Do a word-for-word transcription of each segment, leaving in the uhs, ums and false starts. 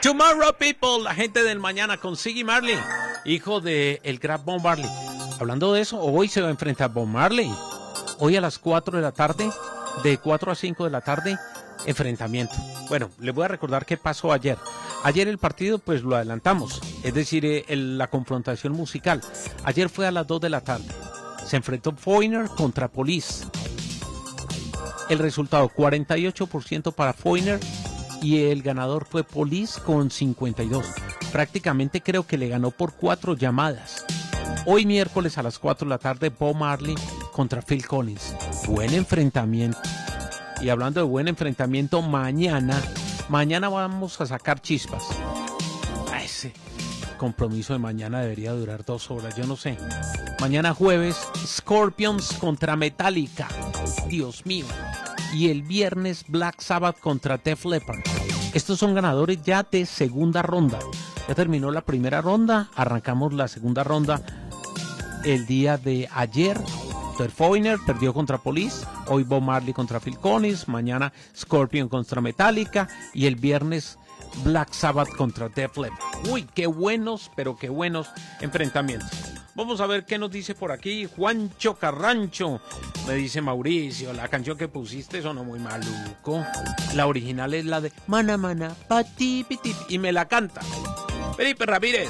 Tomorrow People, la gente del mañana con Ziggy Marley, hijo de el gran Bob Marley. Hablando de eso, hoy se va a enfrentar Bob Marley. Hoy a las cuatro de la tarde, de cuatro a cinco de la tarde, enfrentamiento. Bueno, les voy a recordar qué pasó ayer. Ayer el partido pues lo adelantamos, es decir, eh, el, la confrontación musical. Ayer fue a las dos de la tarde. Se enfrentó Foreigner contra Police. El resultado cuarenta y ocho por ciento para Foreigner y el ganador fue Police con cincuenta y dos. Prácticamente creo que le ganó por cuatro llamadas. Hoy miércoles a las cuatro de la tarde Bob Marley contra Phil Collins. Buen enfrentamiento. Y hablando de buen enfrentamiento, mañana, mañana vamos a sacar chispas. Ese compromiso de mañana debería durar dos horas, yo no sé. Mañana jueves, Scorpions contra Metallica. Dios mío. Y el viernes, Black Sabbath contra Def Leppard. Estos son ganadores ya de segunda ronda. Ya terminó la primera ronda, arrancamos la segunda ronda el día de ayer. Foreigner perdió contra Police, hoy Bob Marley contra Phil Collins, mañana Scorpion contra Metallica y el viernes Black Sabbath contra Def Leppard. Uy, qué buenos, pero qué buenos enfrentamientos. Vamos a ver qué nos dice por aquí Juancho Carrancho. Me dice Mauricio, la canción que pusiste sonó muy maluco. La original es la de Mana Mana, Pati Piti, y me la canta Felipe Ramírez.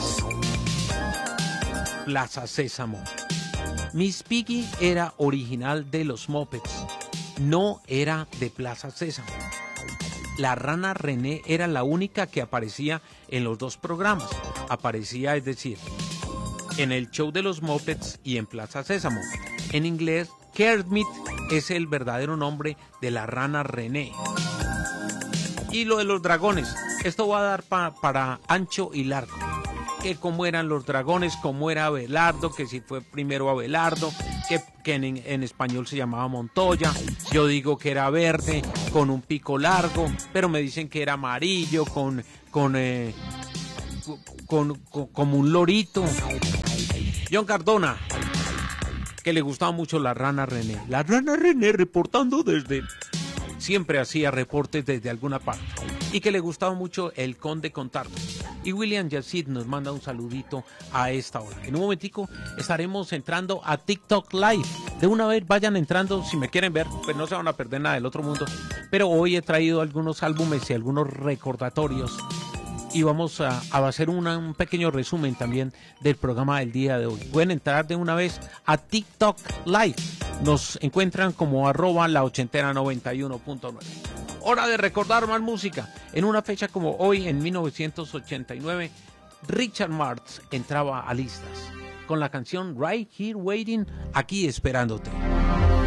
Plaza Sésamo. Miss Piggy era original de los Muppets, no era de Plaza Sésamo. La rana René era la única que aparecía en los dos programas. Aparecía, es decir, en el show de los Muppets y en Plaza Sésamo. En inglés, Kermit es el verdadero nombre de la rana René. Y lo de los dragones, esto va a dar pa, para ancho y largo. Que cómo eran los dragones, cómo era Abelardo, que si fue primero Abelardo, que, que en, en español se llamaba Montoya. Yo digo que era verde, con un pico largo, pero me dicen que era amarillo, con, con, eh, con, con como un lorito. John Cardona, que le gustaba mucho la rana René. La rana René reportando desde... Siempre hacía reportes desde alguna parte. Y que le gustaba mucho el Conde Contardo. Y William Yacid nos manda un saludito a esta hora. En un momentico estaremos entrando a TikTok Live. De una vez vayan entrando, si me quieren ver, pues no se van a perder nada del otro mundo. Pero hoy he traído algunos álbumes y algunos recordatorios. Y vamos a, a hacer una, un pequeño resumen también del programa del día de hoy. Pueden entrar de una vez a TikTok Live. Nos encuentran como arroba la ochentera noventa y uno punto nueve. Hora de recordar más música. En una fecha como hoy, en mil novecientos ochenta y nueve, Richard Marx entraba a listas con la canción Right Here Waiting, aquí esperándote.